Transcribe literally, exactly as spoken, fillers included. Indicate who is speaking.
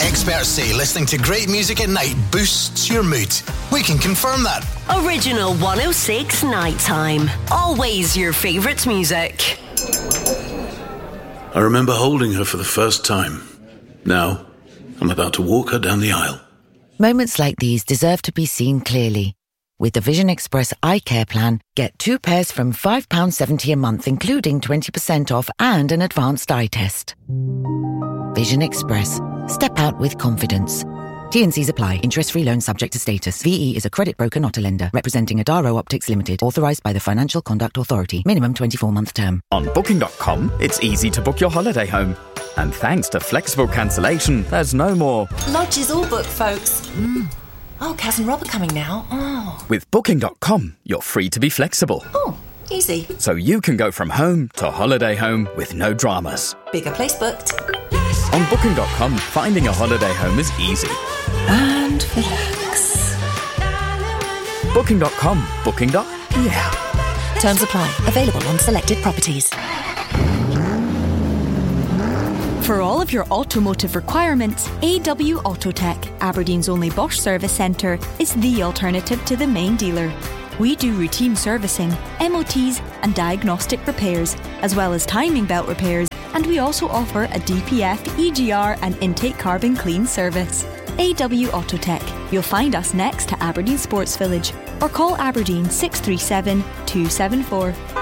Speaker 1: Experts say listening to great music at night boosts your mood. We can confirm that.
Speaker 2: Original one oh six Nighttime. Always your favourite music.
Speaker 3: I remember holding her for the first time. Now, I'm about to walk her down the aisle.
Speaker 4: Moments like these deserve to be seen clearly. With the Vision Express Eye Care Plan, get two pairs from five pounds seventy a month, including twenty percent off and an advanced eye test. Vision Express. Step out with confidence. T and C's apply. Interest-free loan subject to status. V E is a credit broker, not a lender. Representing Adaro Optics Limited. Authorised by the Financial Conduct Authority. Minimum twenty-four month term.
Speaker 5: On Booking dot com, it's easy to book your holiday home. And thanks to flexible cancellation, there's no more
Speaker 6: Lodge is all booked, folks. Mm. Oh, Kaz and Rob are coming now. Oh.
Speaker 5: With Booking dot com, you're free to be flexible.
Speaker 6: Oh, easy.
Speaker 5: So you can go from home to holiday home with no dramas.
Speaker 6: Bigger place booked.
Speaker 5: On Booking dot com, finding a holiday home is easy.
Speaker 6: And relax.
Speaker 5: Booking dot com. Booking. Yeah.
Speaker 6: Terms apply. Available on selected properties.
Speaker 7: For all of your automotive requirements, A W Autotech, Aberdeen's only Bosch service centre, is the alternative to the main dealer. We do routine servicing, M O Ts and diagnostic repairs, as well as timing belt repairs, and we also offer a D P F, E G R and intake carbon clean service. A W Autotech. You'll find us next to Aberdeen Sports Village or call Aberdeen six three seven, two seven four.